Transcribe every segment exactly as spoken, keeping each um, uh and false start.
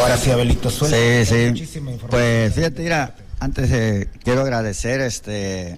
Ahora sí, Abelito, suelta. Sí, sí. Muchísima información. Pues fíjate, mira, antes eh, quiero agradecer este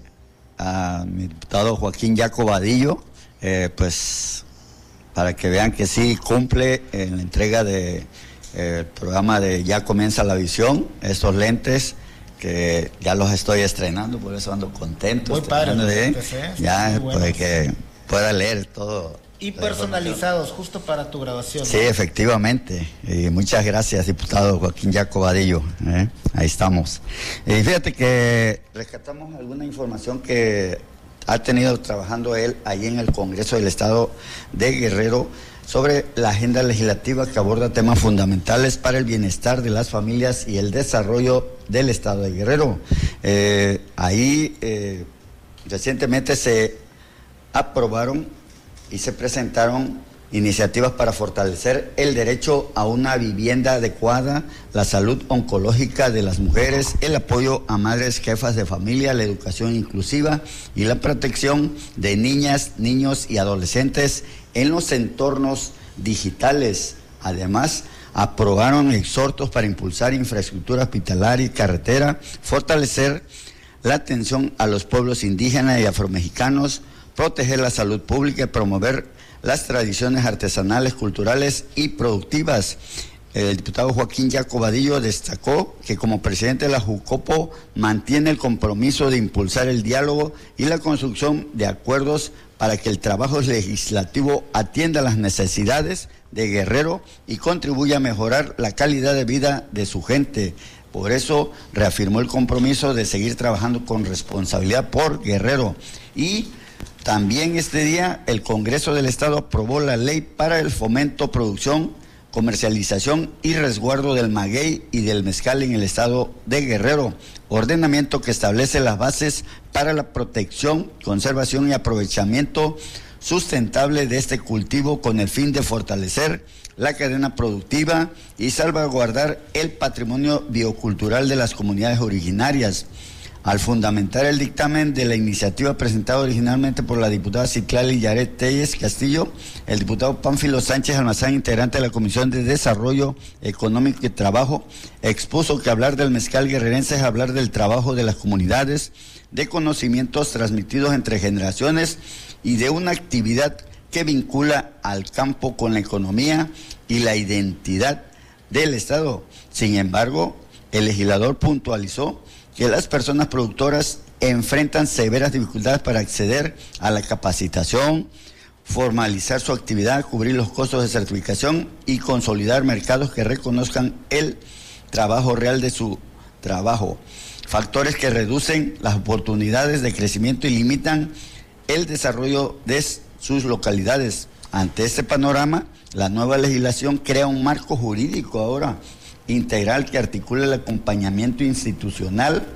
a mi diputado Joaquín Yaco Vadillo, eh, pues para que vean que sí cumple en la entrega de eh, el programa de Ya Comienza la Visión, estos lentes que ya los estoy estrenando, por eso ando contento. Muy padre, de, ¿eh? ya muy bueno. pues que pueda leer todo. Y personalizados, justo para tu graduación. Sí, efectivamente. Y muchas gracias, diputado Joaquín Yaco Vadillo. ¿eh? Ahí estamos. Y fíjate que rescatamos alguna información que ha tenido trabajando él ahí en el Congreso del Estado de Guerrero sobre la agenda legislativa que aborda temas fundamentales para el bienestar de las familias y el desarrollo del Estado de Guerrero. Eh, ahí eh, recientemente se aprobaron y se presentaron iniciativas para fortalecer el derecho a una vivienda adecuada, la salud oncológica de las mujeres, el apoyo a madres jefas de familia, la educación inclusiva y la protección de niñas, niños y adolescentes en los entornos digitales. Además, aprobaron exhortos para impulsar infraestructura hospitalaria y carretera, fortalecer la atención a los pueblos indígenas y afromexicanos, proteger la salud pública y promover las tradiciones artesanales, culturales y productivas. El diputado Joaquín Yaco Vadillo destacó que como presidente de la Jucopo mantiene el compromiso de impulsar el diálogo y la construcción de acuerdos para que el trabajo legislativo atienda las necesidades de Guerrero y contribuya a mejorar la calidad de vida de su gente. Por eso reafirmó el compromiso de seguir trabajando con responsabilidad por Guerrero. Y también este día el Congreso del Estado aprobó la ley para el fomento, producción, comercialización y resguardo del maguey y del mezcal en el Estado de Guerrero, ordenamiento que establece las bases para la protección, conservación y aprovechamiento sustentable de este cultivo con el fin de fortalecer la cadena productiva y salvaguardar el patrimonio biocultural de las comunidades originarias. Al fundamentar el dictamen de la iniciativa presentada originalmente por la diputada Citlali Yaret Telles Castillo, el diputado Pánfilo Sánchez Almazán, integrante de la Comisión de Desarrollo Económico y Trabajo, expuso que hablar del mezcal guerrerense es hablar del trabajo de las comunidades, de conocimientos transmitidos entre generaciones y de una actividad que vincula al campo con la economía y la identidad del Estado. Sin embargo, el legislador puntualizó que las personas productoras enfrentan severas dificultades para acceder a la capacitación, formalizar su actividad, cubrir los costos de certificación y consolidar mercados que reconozcan el trabajo real de su trabajo. Factores que reducen las oportunidades de crecimiento y limitan el desarrollo de sus localidades. Ante este panorama, la nueva legislación crea un marco jurídico ahora integral que articula el acompañamiento institucional,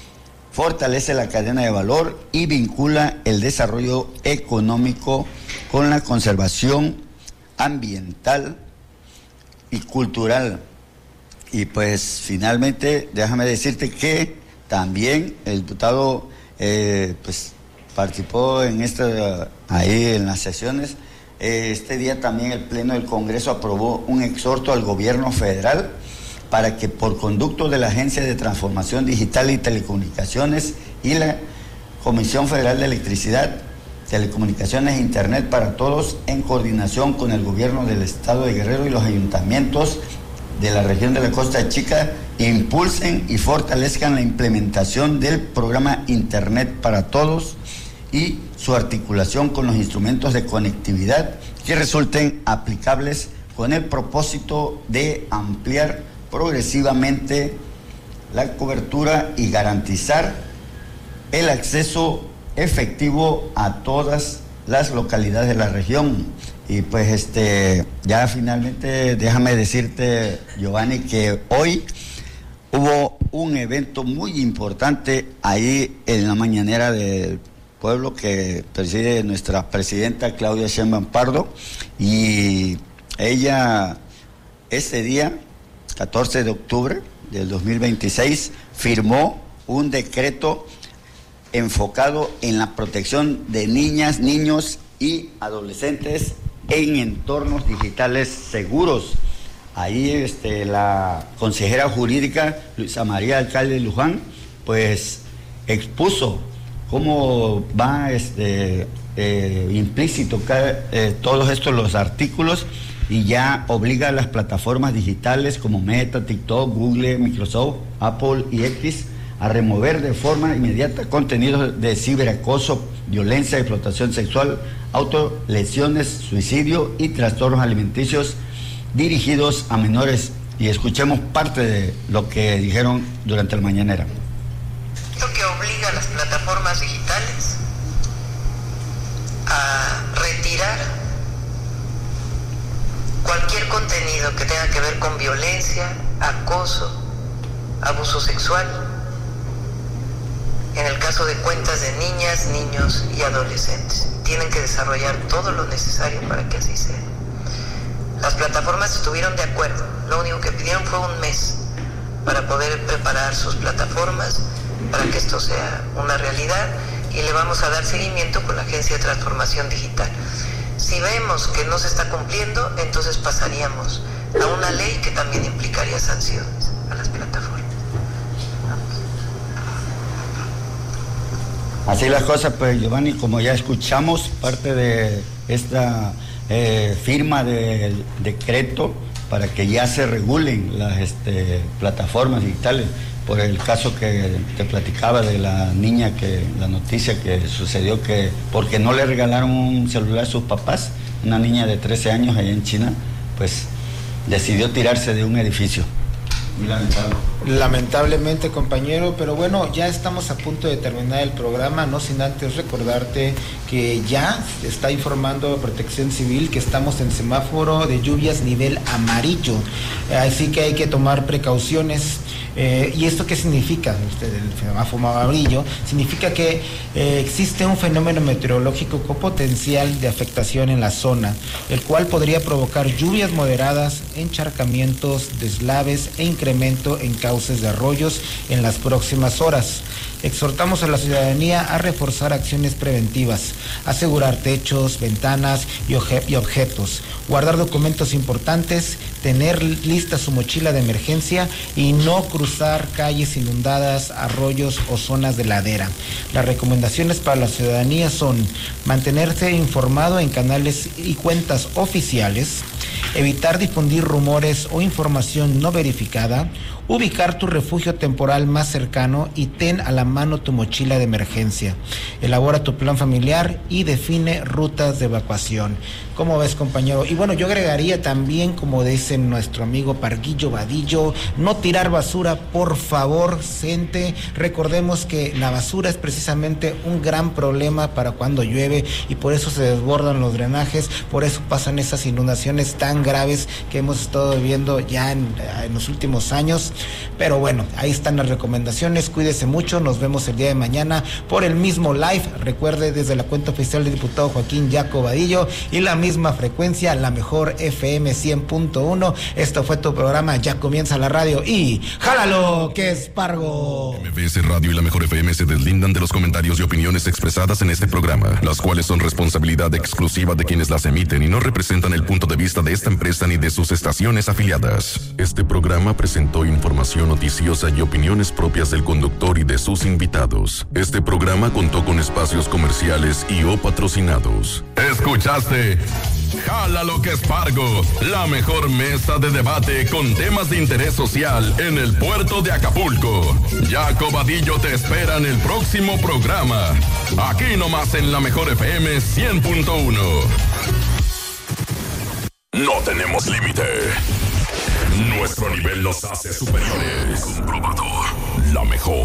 fortalece la cadena de valor y vincula el desarrollo económico con la conservación ambiental y cultural. Y pues finalmente déjame decirte que también el diputado eh, pues participó en esta, ahí en las sesiones. Este día también el Pleno del Congreso aprobó un exhorto al gobierno federal para que por conducto de la Agencia de Transformación Digital y Telecomunicaciones y la Comisión Federal de Electricidad, Telecomunicaciones e Internet para Todos, en coordinación con el gobierno del Estado de Guerrero y los ayuntamientos de la región de la Costa Chica, impulsen y fortalezcan la implementación del programa Internet para Todos y su articulación con los instrumentos de conectividad que resulten aplicables con el propósito de ampliar progresivamente la cobertura y garantizar el acceso efectivo a todas las localidades de la región. Y pues este ya finalmente déjame decirte, Giovanni, que hoy hubo un evento muy importante ahí en la mañanera del pueblo que preside nuestra presidenta Claudia Sheinbaum Pardo, y ella ese día catorce de octubre del dos mil veintiséis firmó un decreto enfocado en la protección de niñas, niños y adolescentes en entornos digitales seguros. ahí este, la consejera jurídica Luisa María Alcalde Luján, pues expuso cómo va este, eh, implícito cada, eh, todos estos los artículos, y ya obliga a las plataformas digitales como Meta, TikTok, Google, Microsoft, Apple y X a remover de forma inmediata contenidos de ciberacoso, violencia, explotación sexual, autolesiones, suicidio y trastornos alimenticios dirigidos a menores. Y escuchemos parte de lo que dijeron durante el mañanera. Lo que obliga a las plataformas digitales a retirar cualquier contenido que tenga que ver con violencia, acoso, abuso sexual, en el caso de cuentas de niñas, niños y adolescentes. Tienen que desarrollar todo lo necesario para que así sea. Las plataformas estuvieron de acuerdo, lo único que pidieron fue un mes para poder preparar sus plataformas para que esto sea una realidad, y le vamos a dar seguimiento con la Agencia de Transformación Digital. Si vemos que no se está cumpliendo, entonces pasaríamos a una ley que también implicaría sanciones a las plataformas. Así las cosas, pues, Giovanni, como ya escuchamos, parte de esta eh, firma del decreto para que ya se regulen las este, plataformas digitales, por el caso que te platicaba de la niña, que la noticia que sucedió, que porque no le regalaron un celular a sus papás, una niña de trece años allá en China, pues decidió tirarse de un edificio. Muy lamentable. Lamentablemente, compañero, pero bueno, ya estamos a punto de terminar el programa, no sin antes recordarte que ya está informando Protección Civil que estamos en semáforo de lluvias nivel amarillo, así que hay que tomar precauciones. Eh, ¿Y esto qué significa? El semáforo amarillo significa que eh, existe un fenómeno meteorológico con potencial de afectación en la zona, el cual podría provocar lluvias moderadas, encharcamientos, deslaves e incremento en cauces de arroyos en las próximas horas. Exhortamos a la ciudadanía a reforzar acciones preventivas, asegurar techos, ventanas y, obje- y objetos, guardar documentos importantes, tener lista su mochila de emergencia y no cruzar calles inundadas, arroyos o zonas de ladera. Las recomendaciones para la ciudadanía son mantenerse informado en canales y cuentas oficiales, evitar difundir rumores o información no verificada, ubicar tu refugio temporal más cercano y ten a la mano tu mochila de emergencia. Elabora tu plan familiar y define rutas de evacuación. ¿Cómo ves, compañero? Y bueno, yo agregaría también, como dice nuestro amigo Parguillo Vadillo, no tirar basura, por favor, gente. Recordemos que la basura es precisamente un gran problema para cuando llueve y por eso se desbordan los drenajes, por eso pasan esas inundaciones tan graves que hemos estado viendo ya en, en los últimos años. Pero bueno, ahí están las recomendaciones. Cuídese mucho, nos vemos el día de mañana por el mismo live. Recuerde, desde la cuenta oficial del diputado Joaquín Jaco Vadillo y la misma frecuencia, la mejor F M cien punto uno. Esto fue tu programa, ya comienza la radio y ¡jálalo que es Pargo! M V S Radio y la mejor F M se deslindan de los comentarios y opiniones expresadas en este programa, las cuales son responsabilidad exclusiva de quienes las emiten y no representan el punto de vista de esta empresa ni de sus estaciones afiliadas. Este programa presentó información noticiosa y opiniones propias del conductor y de sus invitados. Este programa contó con espacios comerciales y o patrocinados. Escuchaste Jala lo que es Pargo, la mejor mesa de debate con temas de interés social en el puerto de Acapulco. Jaco Vadillo te espera en el próximo programa, aquí nomás en la mejor F M cien punto uno. No tenemos límite. Nuestro nivel nos hace superiores. Comprobado. La mejor.